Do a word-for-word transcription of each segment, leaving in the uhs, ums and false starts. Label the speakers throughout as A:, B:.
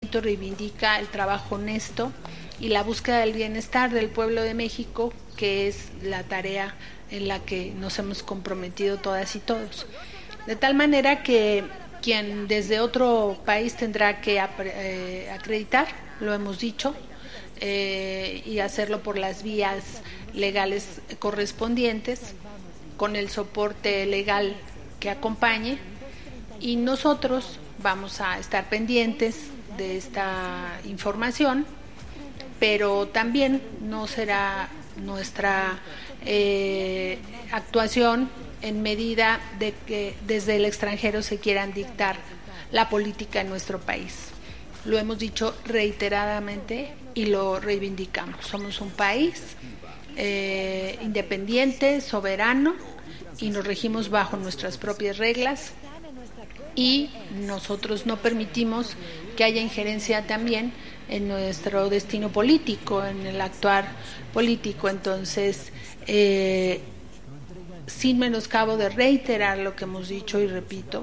A: movimiento reivindica el trabajo honesto y la búsqueda del bienestar del pueblo de México, que es la tarea en la que nos hemos comprometido todas y todos. De tal manera que quien desde otro país tendrá que eh, acreditar, lo hemos dicho, eh, y hacerlo por las vías legales correspondientes, con el soporte legal que acompañe, y nosotros vamos a estar pendientes de esta información, pero también no será nuestra eh, actuación en medida de que desde el extranjero se quieran dictar la política en nuestro país. Lo hemos dicho reiteradamente y lo reivindicamos. Somos un país eh, independiente, soberano, y nos regimos bajo nuestras propias reglas, y nosotros no permitimos que haya injerencia también en nuestro destino político, en el actuar político. Entonces, eh, sin menoscabo de reiterar lo que hemos dicho y repito.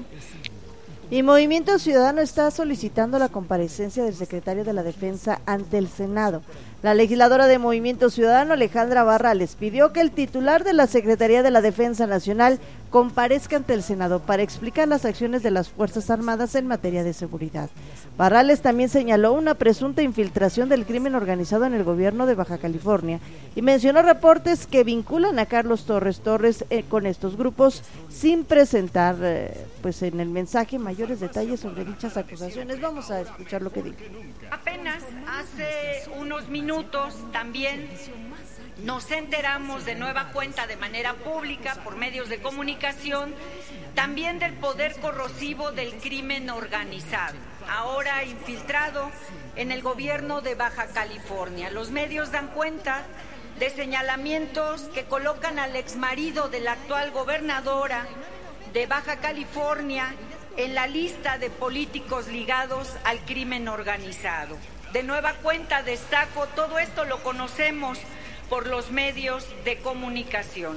B: Y Movimiento Ciudadano está solicitando la comparecencia del secretario de la Defensa ante el Senado. La legisladora de Movimiento Ciudadano, Alejandra Barrales, pidió que el titular de la Secretaría de la Defensa Nacional comparezca ante el Senado para explicar las acciones de las Fuerzas Armadas en materia de seguridad. Barrales también señaló una presunta infiltración del crimen organizado en el gobierno de Baja California y mencionó reportes que vinculan a Carlos Torres Torres eh, con estos grupos, sin presentar eh, pues en el mensaje mayores detalles sobre dichas acusaciones. Vamos a escuchar lo que dijo.
C: Apenas hace unos minutos también nos enteramos de nueva cuenta de manera pública por medios de comunicación también del poder corrosivo del crimen organizado, ahora infiltrado en el gobierno de Baja California. Los medios dan cuenta de señalamientos que colocan al exmarido de la actual gobernadora de Baja California en la lista de políticos ligados al crimen organizado. De nueva cuenta destaco, todo esto lo conocemos por los medios de comunicación.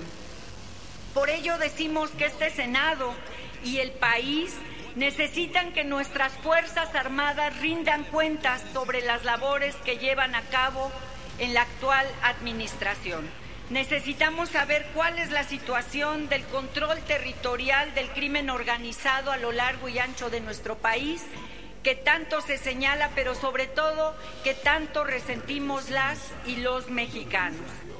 C: Por ello decimos que este Senado y el país necesitan que nuestras Fuerzas Armadas rindan cuentas sobre las labores que llevan a cabo en la actual administración. Necesitamos saber cuál es la situación del control territorial del crimen organizado a lo largo y ancho de nuestro país, que tanto se señala, pero sobre todo que tanto resentimos las y los mexicanos.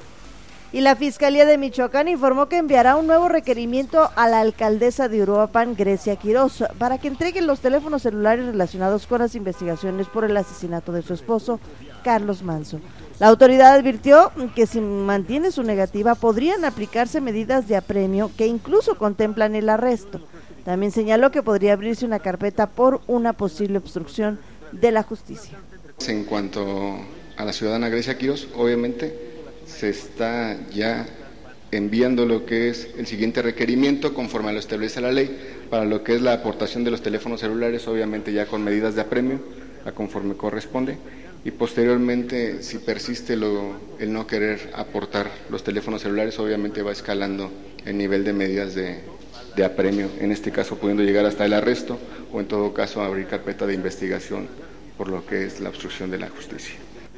B: Y la Fiscalía de Michoacán informó que enviará un nuevo requerimiento a la alcaldesa de Uruapan, Grecia Quiroz, para que entreguen los teléfonos celulares relacionados con las investigaciones por el asesinato de su esposo, Carlos Manso. La autoridad advirtió que si mantiene su negativa podrían aplicarse medidas de apremio que incluso contemplan el arresto. También señaló que podría abrirse una carpeta por una posible obstrucción de la justicia.
D: En cuanto a la ciudadana Grecia Quiroz, obviamente se está ya enviando lo que es el siguiente requerimiento conforme a lo establece la ley para lo que es la aportación de los teléfonos celulares, obviamente ya con medidas de apremio a conforme corresponde, y posteriormente si persiste lo, el no querer aportar los teléfonos celulares, obviamente va escalando el nivel de medidas de, de apremio, en este caso pudiendo llegar hasta el arresto o en todo caso abrir carpeta de investigación por lo que es la obstrucción de la justicia.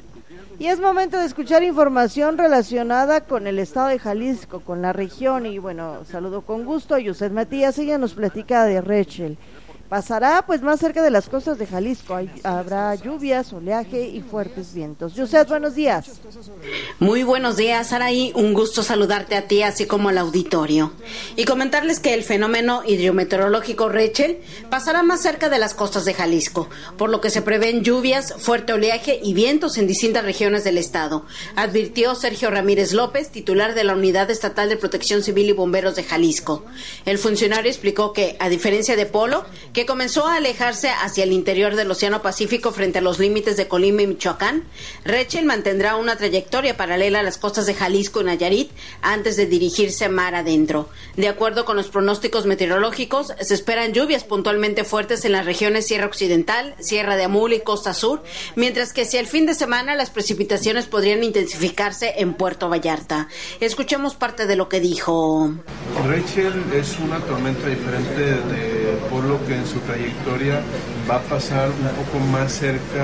B: Y es momento de escuchar información relacionada con el estado de Jalisco, con la región, y bueno, saludo con gusto a Yuset Matías, ella nos platica de Rachel. Pasará pues más cerca de las costas de Jalisco, Hay, habrá lluvias, oleaje y fuertes vientos. Yuset, buenos días.
E: Muy buenos días, Saraí, un gusto saludarte a ti así como al auditorio y comentarles que el fenómeno hidrometeorológico Rachel pasará más cerca de las costas de Jalisco, por lo que se prevén lluvias, fuerte oleaje y vientos en distintas regiones del estado, advirtió Sergio Ramírez López, titular de la Unidad Estatal de Protección Civil y Bomberos de Jalisco. El funcionario explicó que, a diferencia de Polo, que comenzó a alejarse hacia el interior del Océano Pacífico frente a los límites de Colima y Michoacán, Rachel mantendrá una trayectoria paralela a las costas de Jalisco y Nayarit antes de dirigirse mar adentro. De acuerdo con los pronósticos meteorológicos, se esperan lluvias puntualmente fuertes en las regiones Sierra Occidental, Sierra de Amul y Costa Sur, mientras que hacia el fin de semana las precipitaciones podrían intensificarse en Puerto Vallarta. Escuchemos parte de lo que dijo.
F: Rachel es una tormenta diferente de Polo, que en su trayectoria va a pasar un poco más cerca